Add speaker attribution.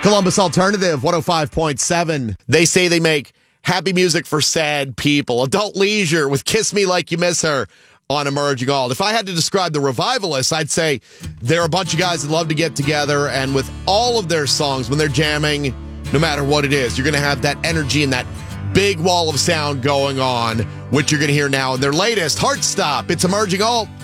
Speaker 1: Columbus Alternative 105.7. They say they make happy music for sad people. Adult Leisure with Kiss Me Like You Miss Her on Emerging Alt. If I had to describe the Revivalists, I'd say they're a bunch of guys that love to get together, and with all of their songs, when they're jamming, no matter what it is, you're going to have that energy and that big wall of sound going on, which you're going to hear now in their latest Heart Stop. It's Emerging Alt.